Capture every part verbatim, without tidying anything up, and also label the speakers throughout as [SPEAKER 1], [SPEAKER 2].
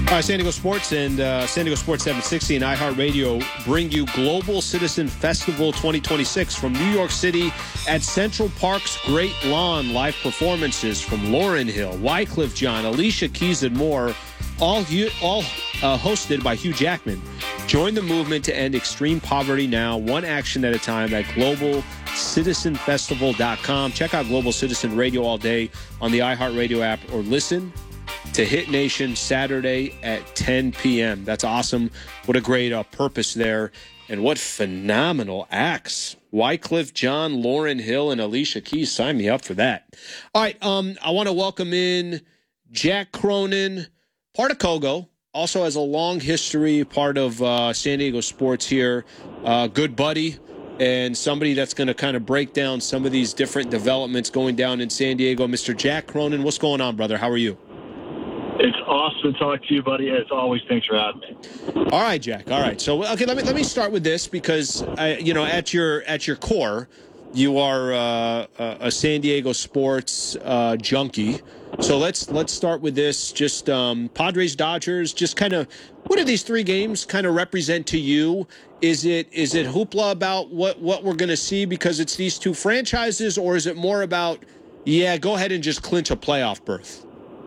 [SPEAKER 1] All right, San Diego Sports and uh, San Diego Sports seven sixty and iHeartRadio bring you Global Citizen Festival twenty twenty-six from New York City at Central Park's Great Lawn. Live performances from Lauryn Hill, Wyclef Jean, Alicia Keys, and more, all, all uh, hosted by Hugh Jackman. Join the movement to end extreme poverty now, one action at a time at global citizen festival dot com. Check out Global Citizen Radio all day on the iHeartRadio app or listen to Hit Nation Saturday at ten p.m. That's awesome. What a great uh, purpose there. And what phenomenal acts. Wyclef Jean, Lauryn Hill, and Alicia Keys. Sign me up for that. All right, um, I want to welcome in Jack Cronin, part of Kogo. Also has a long history, part of uh, San Diego sports here. Uh, good buddy and somebody that's going to kind of break down some of these different developments going down in San Diego. Mister Jack Cronin, what's going on, brother? How are you?
[SPEAKER 2] It's awesome to talk to you, buddy. As always, thanks for having me.
[SPEAKER 1] All right, Jack. All right. So, okay, let me let me start with this because, I, you know, at your at your core, you are uh, a San Diego sports uh, junkie. So let's let's start with this. Just um, Padres, Dodgers. Just kind of, what do these three games kind of represent to you? Is it is it hoopla about what what we're going to see because it's these two franchises, or is it more about, yeah, go ahead and just clinch a playoff berth?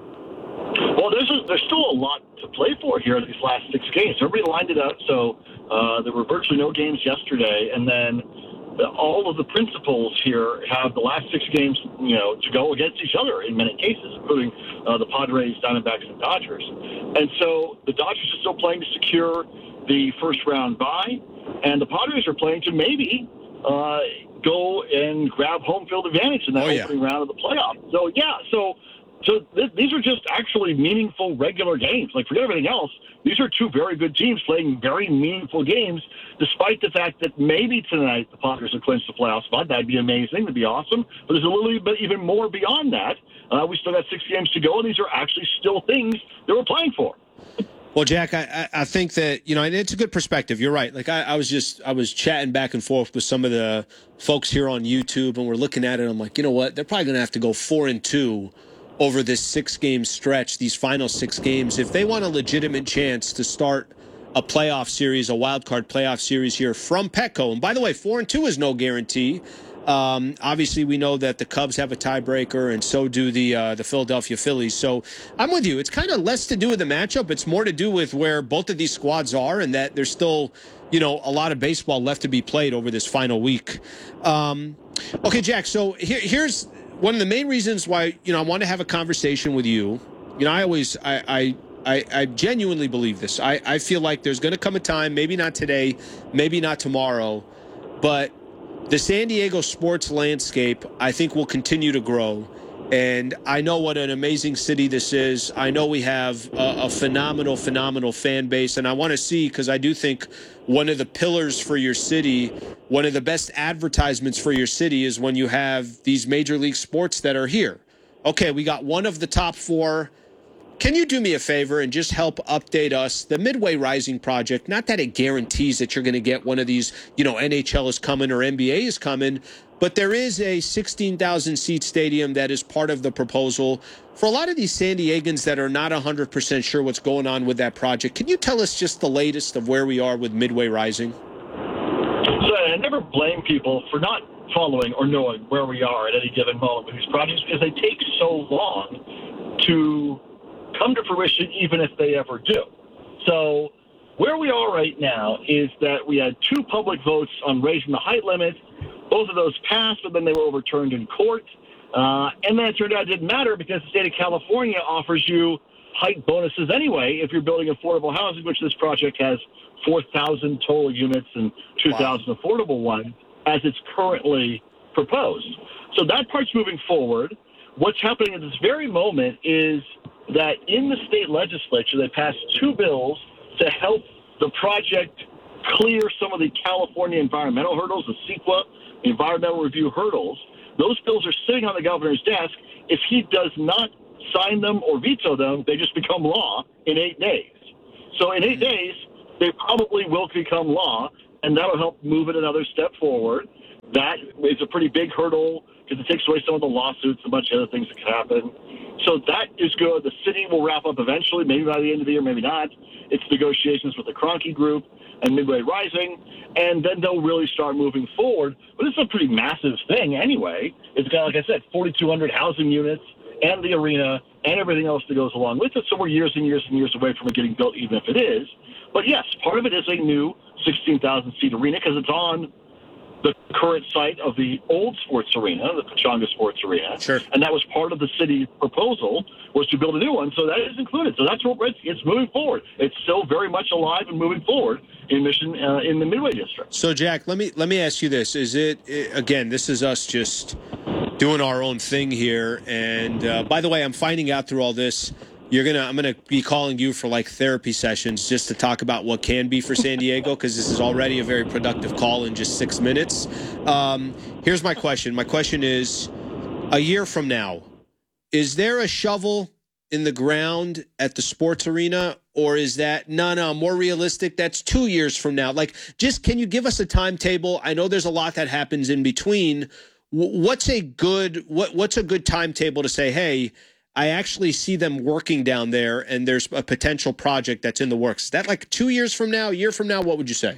[SPEAKER 2] Well, there's a, there's still a lot to play for here in these last six games. Everybody lined it up, so uh, there were virtually no games yesterday, and then the, all of the principals here have the last six games, you know, to go against each other in many cases, including uh, the Padres, Diamondbacks, and Dodgers. And so the Dodgers are still playing to secure the first round bye, and the Padres are playing to maybe uh, go and grab home field advantage in that
[SPEAKER 1] oh, yeah.
[SPEAKER 2] opening round of the playoffs. So yeah, so. So th- these are just actually meaningful regular games. Like, forget everything else. These are two very good teams playing very meaningful games, despite the fact that maybe tonight the Padres will clinch the playoff spot. That'd be amazing. That'd be awesome. But there's a little bit even more beyond that. Uh, we still got six games to go, and these are actually still things that we're playing for.
[SPEAKER 1] Well, Jack, I, I think that, you know, and it's a good perspective. You're right. Like, I, I was just, I was chatting back and forth with some of the folks here on YouTube, and we're looking at it. I'm like, you know what? They're probably going to have to go four and two over this six-game stretch, these final six games, if they want a legitimate chance to start a playoff series, a wild card playoff series here from Petco. And by the way, four and two is no guarantee. Um, obviously, we know that the Cubs have a tiebreaker, and so do the uh, the Philadelphia Phillies. So I'm with you. It's kind of less to do with the matchup. It's more to do with where both of these squads are, and that there's still, you know, a lot of baseball left to be played over this final week. Um, okay, Jack. So here, here's one of the main reasons why, you know, I want to have a conversation with you. You know, I always, I, I, I, I genuinely believe this. I, I feel like there's going to come a time, maybe not today, maybe not tomorrow, but the San Diego sports landscape, I think, will continue to grow. And I know what an amazing city this is. I know we have a, a phenomenal, phenomenal fan base. And I want to see, because I do think one of the pillars for your city, one of the best advertisements for your city is when you have these major league sports that are here. Okay, we got one of the top four. Can you do me a favor and just help update us? The Midway Rising project, not that it guarantees that you're going to get one of these, you know, N H L is coming or N B A is coming, but there is a sixteen thousand seat stadium that is part of the proposal. For a lot of these San Diegans that are not one hundred percent sure what's going on with that project, can you tell us just the latest of where we are with Midway Rising?
[SPEAKER 2] So I never blame people for not following or knowing where we are at any given moment with these projects because they take so long to come to fruition, even if they ever do. So where we are right now is that we had two public votes on raising the height limit. Both of those passed, but then they were overturned in court. Uh, and then it turned out it didn't matter because the state of California offers you height bonuses anyway if you're building affordable housing, which this project has four thousand total units and two thousand wow. affordable ones as it's currently proposed. So that part's moving forward. What's happening at this very moment is that in the state legislature, they passed two bills to help the project clear some of the California environmental hurdles, the CEQA, the environmental review hurdles. Those bills are sitting on the governor's desk. If he does not sign them or veto them, they just become law in eight days. So in eight days, they probably will become law, and that'll help move it another step forward. That is a pretty big hurdle because it takes away some of the lawsuits, a bunch of other ththings that could happen. So that is good. The city will wrap up eventually, maybe by the end of the year, maybe not. It's negotiations with the Kroenke Group and Midway Rising, and then they'll really start moving forward. But it's a pretty massive thing anyway. It's got, like I said, forty-two hundred housing units and the arena and everything else that goes along with it. So we're years and years and years away from it getting built, even if it is. But yes, part of it is a new sixteen thousand seat arena because it's on the current site of the old sports arena, the Pechanga Sports Arena.
[SPEAKER 1] Sure.
[SPEAKER 2] And that was part of the city proposal, was to build a new one. So that is included. So that's what it's, it's moving forward. It's still very much alive and moving forward in Mission, uh, in the Midway District.
[SPEAKER 1] So, Jack, let me let me ask you this: Is it again? This is us just doing our own thing here. And uh, by the way, I'm finding out through all this. You're gonna, I'm gonna be calling you for like therapy sessions just to talk about what can be for San Diego, because this is already a very productive call in just six minutes. Um, here's my question. My question is: a year from now, is there a shovel in the ground at the sports arena, or is that no, no, more realistic? That's two years from now. Like, just can you give us a timetable? I know there's a lot that happens in between. What's a good what What's a good timetable to say, hey, I actually see them working down there, and there's a potential project that's in the works? Is that like two years from now, a year from now? What would you say?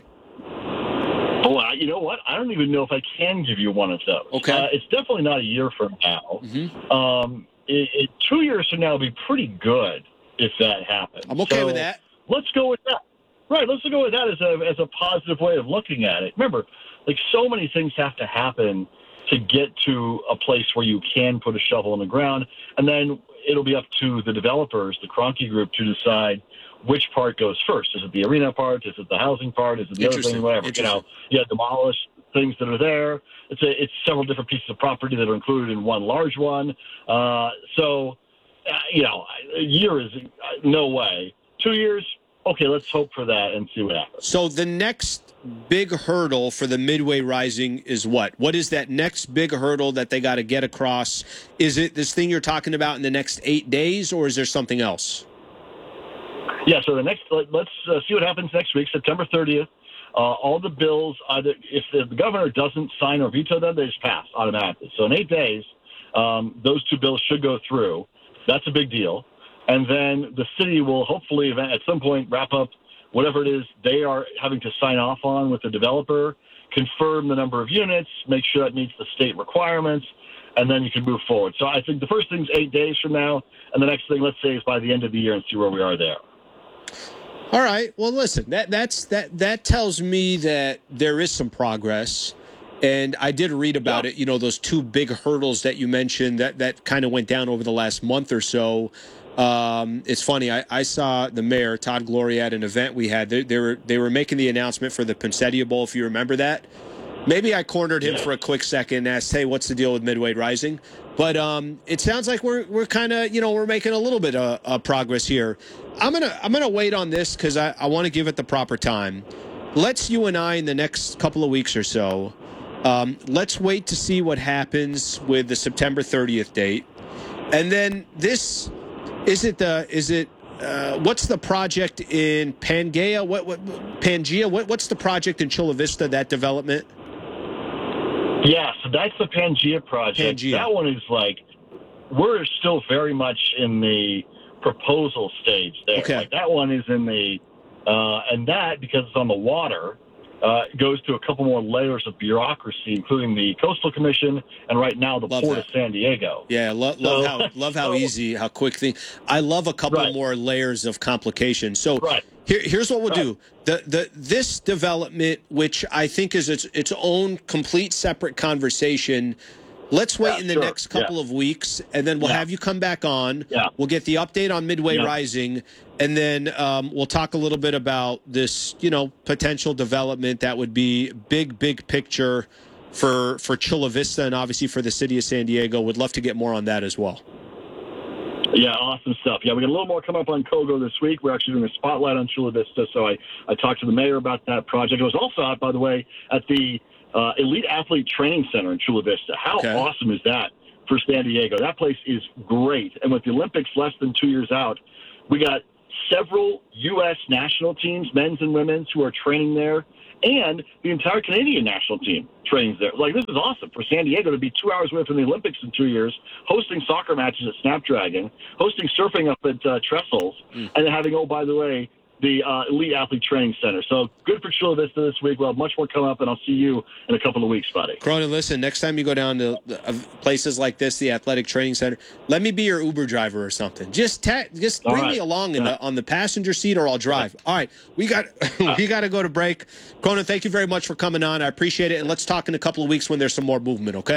[SPEAKER 2] Oh, you know what? I don't even know if I can give you one of those.
[SPEAKER 1] Okay.
[SPEAKER 2] Uh, it's definitely not a year from now.
[SPEAKER 1] Mm-hmm.
[SPEAKER 2] Um, it, it, two years from now would be pretty good if that happens.
[SPEAKER 1] I'm okay
[SPEAKER 2] so
[SPEAKER 1] with that.
[SPEAKER 2] Let's go with that. Right, let's go with that as a as a positive way of looking at it. Remember, like, so many things have to happen to get to a place where you can put a shovel in the ground, and then it'll be up to the developers, the Kroenke Group, to decide which part goes first. Is it the arena part? Is it the housing part? Is it the other thing? Whatever. You know, you have demolish things that are there. It's a, it's several different pieces of property that are included in one large one. Uh, so, uh, you know, a year is uh, no way. Two years, okay, let's hope for that and see what happens.
[SPEAKER 1] So the next big hurdle for the Midway Rising is what? What is that next big hurdle that they got to get across? Is it this thing you're talking about in the next eight days, or is there something else?
[SPEAKER 2] Yeah, so the next, let, let's uh, see what happens next week, September thirtieth. Uh, all the bills, either if the, the governor doesn't sign or veto them, they just pass automatically. So in eight days, um, those two bills should go through. That's a big deal. And then the city will hopefully at some point wrap up whatever it is they are having to sign off on with the developer, confirm the number of units, make sure that meets the state requirements, and then you can move forward. So I think the first thing's eight days from now, and the next thing, let's say, is by the end of the year, and see where we are there.
[SPEAKER 1] All right. Well, listen, that that's that that tells me that there is some progress. And I did read about yeah. it, you know, those two big hurdles that you mentioned that, that kind of went down over the last month or so. Um, it's funny. I, I saw the mayor, Todd Gloria, at an event we had. They, they were they were making the announcement for the Pinsedia Bowl, if you remember that. Maybe I cornered him for a quick second and asked, hey, what's the deal with Midway Rising? But um, it sounds like we're we're kind of, you know, we're making a little bit of, of progress here. I'm gonna I'm gonna wait on this because I, I want to give it the proper time. Let's you and I in the next couple of weeks or so. Um, let's wait to see what happens with the September thirtieth date, and then this is it. The is it uh, what's the project in Pangea? What what Pangea? What what's the project in Chula Vista? That development.
[SPEAKER 2] Yeah, so that's the Pangea project.
[SPEAKER 1] Pangea.
[SPEAKER 2] That one is like, we're still very much in the proposal stage there.
[SPEAKER 1] Okay.
[SPEAKER 2] Like that one is in the, uh, and that, because it's on the water, uh, goes to a couple more layers of bureaucracy, including the Coastal Commission and right now the
[SPEAKER 1] Love
[SPEAKER 2] Port
[SPEAKER 1] that.
[SPEAKER 2] of San Diego.
[SPEAKER 1] Yeah, lo-
[SPEAKER 2] So-
[SPEAKER 1] love how love how
[SPEAKER 2] so-
[SPEAKER 1] easy, how quick thing. I love a couple
[SPEAKER 2] Right.
[SPEAKER 1] more layers of complication. So
[SPEAKER 2] Right.
[SPEAKER 1] here, here's what we'll
[SPEAKER 2] Right.
[SPEAKER 1] do. The the this development, which I think is its its own complete separate conversation. Let's wait
[SPEAKER 2] Yeah,
[SPEAKER 1] in the
[SPEAKER 2] sure.
[SPEAKER 1] next couple
[SPEAKER 2] Yeah.
[SPEAKER 1] of weeks, and then we'll
[SPEAKER 2] Yeah.
[SPEAKER 1] have you come back on.
[SPEAKER 2] Yeah.
[SPEAKER 1] We'll get the update on Midway
[SPEAKER 2] Yeah.
[SPEAKER 1] Rising, and then um, we'll talk a little bit about this, you know, potential development that would be big, big picture for for Chula Vista and obviously for the city of San Diego. Would love to get more on that as well.
[SPEAKER 2] Yeah, awesome stuff. Yeah, we got a little more coming up on Kogo this week. We're actually doing a spotlight on Chula Vista, so I, I talked to the mayor about that project. It was also out, by the way, at the uh, Elite Athlete Training Center in Chula Vista. How
[SPEAKER 1] Okay.
[SPEAKER 2] awesome is that for San Diego? That place is great. And with the Olympics less than two years out, we got several U S national teams, men's and women's, who are training there, and the entire Canadian national team trains there. Like, this is awesome for San Diego to be two hours away from the Olympics in two years, hosting soccer matches at Snapdragon, hosting surfing up at uh, Trestles, mm. and then having, oh, by the way, the uh, Elite Athlete Training Center. So good for Chula Vista this week. We'll have much more coming up, and I'll see you in a couple of weeks, buddy.
[SPEAKER 1] Cronin, listen, next time you go down to uh, places like this, the Athletic Training Center, let me be your Uber driver or something. Just ta- just bring right. me along in the, on the passenger seat, or I'll drive. All right, we got we got to go to break. Cronin, thank you very much for coming on. I appreciate it, and let's talk in a couple of weeks when there's some more movement, okay?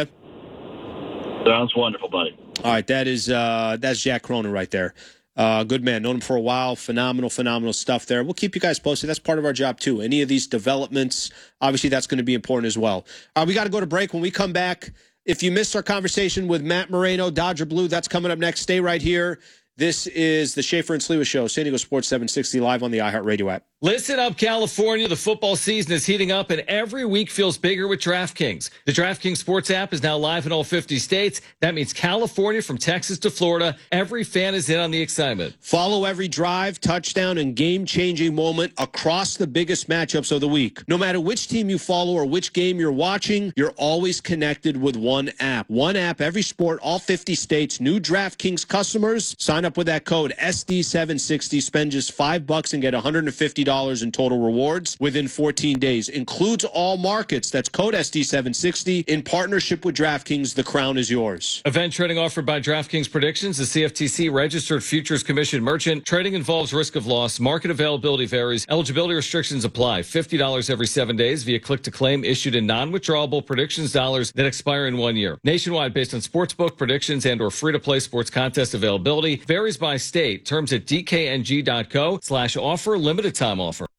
[SPEAKER 2] Sounds wonderful, buddy.
[SPEAKER 1] All right, that is uh, that's Jack Cronin right there. Uh, good man. Known him for a while. Phenomenal, phenomenal stuff there. We'll keep you guys posted. That's part of our job, too. Any of these developments, obviously, that's going to be important as well. Uh, we got to go to break. When we come back, if you missed our conversation with Matt Moreno, Dodger Blue, that's coming up next. Stay right here. This is the Schaefer and Sliwa Show, San Diego Sports seven sixty, live on the iHeartRadio app.
[SPEAKER 3] Listen up, California. The football season is heating up, and every week feels bigger with DraftKings. The DraftKings Sports app is now live in all fifty states. That means California, from Texas to Florida. Every fan is in on the excitement.
[SPEAKER 1] Follow every drive, touchdown, and game-changing moment across the biggest matchups of the week. No matter which team you follow or which game you're watching, you're always connected with one app. One app, every sport, all fifty states. New DraftKings customers, sign up with that code S D seven sixty. Spend just five bucks and get one hundred fifty dollars in total rewards within fourteen days. Includes all markets. That's code S D seven sixty. In partnership with DraftKings, the crown is yours.
[SPEAKER 3] Event trading offered by DraftKings Predictions, the C F T C registered futures commission merchant. Trading involves risk of loss. Market availability varies. Eligibility restrictions apply. fifty dollars every seven days via click to claim, issued in non-withdrawable predictions dollars that expire in one year. Nationwide, based on sportsbook predictions and or free-to-play sports contest availability. Varies by state. Terms at D K N G dot co slash offer. Limited time offer.